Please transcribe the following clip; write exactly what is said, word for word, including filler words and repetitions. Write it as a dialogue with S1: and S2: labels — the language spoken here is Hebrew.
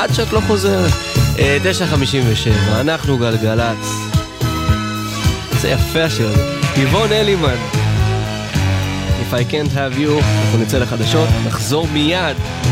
S1: עד שאת לא חוזרת. תשע חמישים ושבע, אנחנו גלגלץ. זה יפה השיר הזה. איבון אלימן. If I can't have you, אנחנו נצא לחדשות, נחזור מיד.